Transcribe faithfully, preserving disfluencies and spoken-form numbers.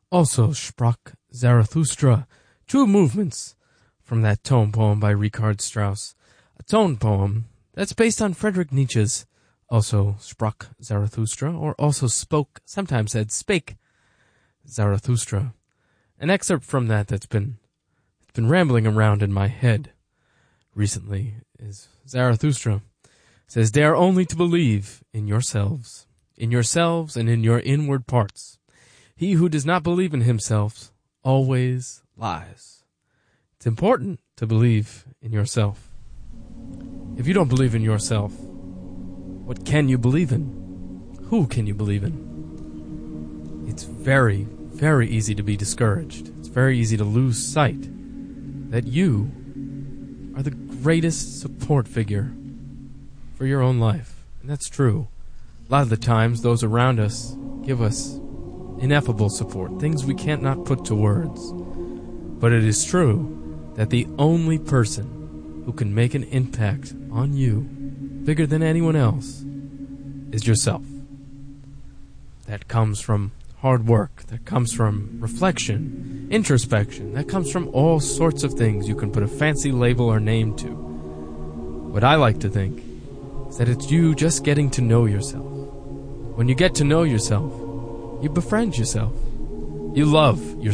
Also sprach Zarathustra, two movements from that tone poem by Richard Strauss. A tone poem that's based on Friedrich Nietzsche's Also sprach Zarathustra, or also spoke, sometimes said spake, Zarathustra. An excerpt from that that's been, it's been rambling around in my head recently is Zarathustra says, "Dare only to believe in yourselves, in yourselves and in your inward parts. He who does not believe in himself always lies." It's important to believe in yourself. If you don't believe in yourself, what can you believe in? Who can you believe in? It's very, very easy to be discouraged. It's very easy to lose sight that you are the greatest support figure for your own life. And that's true. A lot of the times, those around us give us ineffable support, things we can't not put to words. But it is true that the only person who can make an impact on you, bigger than anyone else, is yourself. That comes from hard work, that comes from reflection, introspection, that comes from all sorts of things you can put a fancy label or name to. What I like to think is that it's you just getting to know yourself. When you get to know yourself, you befriend yourself. You love yourself.